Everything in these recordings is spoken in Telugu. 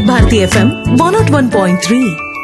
భారతి FM 101.3.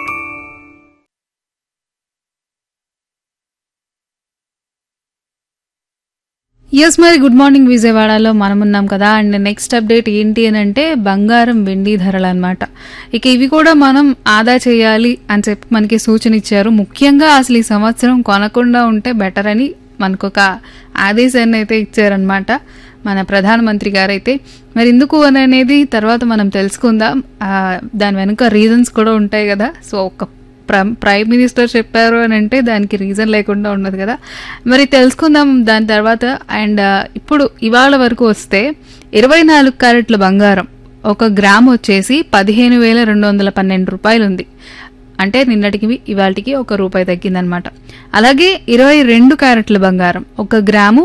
ఎస్ మరి గుడ్ మార్నింగ్ విజయవాడలో మనం ఉన్నాం కదా. అండ్ నెక్స్ట్ అప్డేట్ ఏంటి అని అంటే బంగారం వెండి ధరలు అనమాట. ఇక ఇవి కూడా మనం ఆదా చేయాలి అని చెప్పి మనకి సూచన ఇచ్చారు. ముఖ్యంగా అసలు ఈ సంవత్సరం కొనకుండా ఉంటే బెటర్ అని మనకొక ఆదేశాన్ని అయితే ఇచ్చారనమాట మన ప్రధానమంత్రి గారైతే. మరి ఎందుకు అని అనేది తర్వాత మనం తెలుసుకుందాం. దాని వెనుక రీజన్స్ కూడా ఉంటాయి కదా. సో ఒక ప్రైమ్ మినిస్టర్ చెప్పారు అని అంటే దానికి రీజన్ లేకుండా ఉండదు కదా. మరి తెలుసుకుందాం దాని తర్వాత. అండ్ ఇప్పుడు ఇవాళ వరకు వస్తే 24 క్యారెట్ల బంగారం ఒక గ్రామ్ వచ్చేసి 15,212 రూపాయలు ఉంది. అంటే నిన్నటికి ఇవాళకి ₹1 తగ్గిందనమాట. అలాగే 22 క్యారెట్ల బంగారం ఒక గ్రాము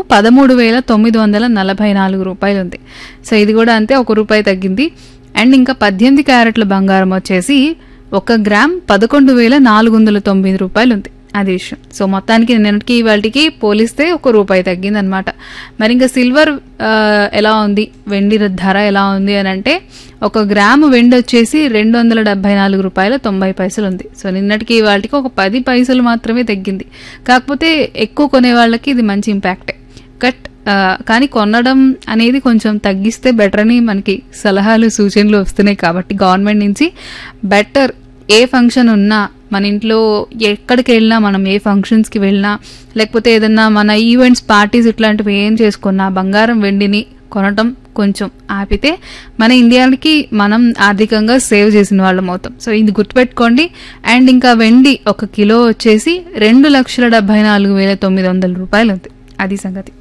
13,944 రూపాయలు ఉంది. సో ఇది కూడా అంతే, ₹1 తగ్గింది. అండ్ ఇంకా 18 క్యారెట్ల బంగారం వచ్చేసి ఒక గ్రామ్ 11,409 రూపాయలు ఉంది. అది విషయం. సో మొత్తానికి నిన్నటికి ఇవాళకి పోలిస్తే ₹1 తగ్గిందనమాట. మరి ఇంకా సిల్వర్ ఎలా ఉంది, వెండి ధర ఎలా ఉంది అని అంటే ఒక గ్రాము వెండి వచ్చేసి ₹274.90 ఉంది. సో నిన్నటికి ఇవాళకి ఒక 10 పైసలు మాత్రమే తగ్గింది. కాకపోతే ఎక్కువ కొనే వాళ్ళకి ఇది మంచి ఇంపాక్టే. కానీ కొనడం అనేది కొంచెం తగ్గిస్తే బెటర్ అని మనకి సలహాలు సూచనలు వస్తున్నాయి. కాబట్టి గవర్నమెంట్ నుంచి బెటర్ ఏ ఫంక్షన్ ఉన్నా మన ఇంట్లో ఎక్కడికి వెళ్ళినా, మనం ఏ ఫంక్షన్స్కి వెళ్ళినా, లేకపోతే ఏదన్నా మన ఈవెంట్స్ పార్టీస్ ఇట్లాంటివి ఏం చేసుకున్నా బంగారం వెండిని కొనటం కొంచెం ఆపితే మన ఇండియాకి మనం ఆర్థికంగా సేవ్ చేసిన వాళ్ళం అవుతాం. సో ఇది గుర్తుపెట్టుకోండి. అండ్ ఇంకా వెండి ఒక కిలో వచ్చేసి 2,74,900 రూపాయలు ఉంది. అది సంగతి.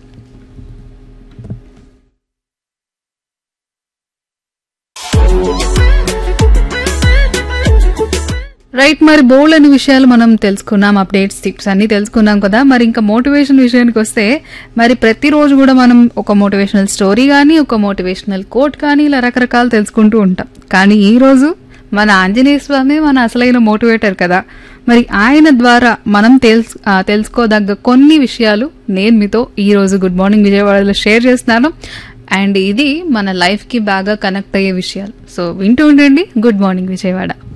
రైట్, మరి బోల్డ్ అనే విషయాలు మనం తెలుసుకున్నాం, అప్డేట్స్ టిప్స్ అన్ని తెలుసుకున్నాం కదా. మరి ఇంకా మోటివేషన్ విషయానికి వస్తే మరి ప్రతిరోజు కూడా మనం ఒక మోటివేషనల్ స్టోరీ కానీ, ఒక మోటివేషనల్ కోట్ కానీ ఇలా రకరకాలు తెలుసుకుంటూ ఉంటాం. కానీ ఈ రోజు మన ఆంజనేయ స్వామి మన అసలైన మోటివేటర్ కదా. మరి ఆయన ద్వారా మనం తెలుసుకోదగ్గ కొన్ని విషయాలు నేను మీతో ఈ రోజు గుడ్ మార్నింగ్ విజయవాడలో షేర్ చేస్తున్నాను. అండ్ ఇది మన లైఫ్ కి బాగా కనెక్ట్ అయ్యే విషయాలు. సో వింటూ ఉండండి గుడ్ మార్నింగ్ విజయవాడ.